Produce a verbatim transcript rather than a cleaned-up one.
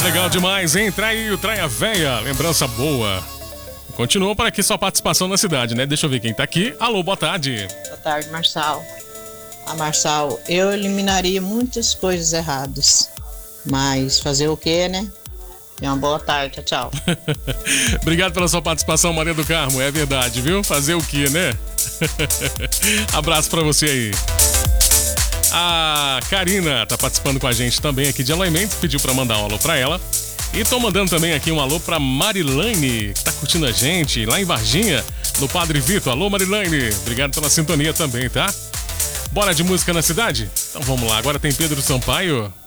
Legal demais, hein? Trai, Traia Véia, lembrança boa. Continua por aqui sua participação na cidade, né? Deixa eu ver quem tá aqui. Alô, boa tarde. Boa tarde, Marçal. Ah, Marçal, eu eliminaria muitas coisas erradas. Mas fazer o quê, né? E uma boa tarde, tchau. Obrigado pela sua participação, Maria do Carmo. É verdade, viu? Fazer o quê, né? Abraço pra você aí. A Karina tá participando com a gente também aqui de Alaimente, pediu pra mandar um alô pra ela. E tô mandando também aqui um alô pra Marilane, que tá curtindo a gente lá em Varginha, no Padre Vitor. Alô, Marilane, obrigado pela sintonia também, tá? Bora de música na cidade? Então vamos lá, agora tem Pedro Sampaio.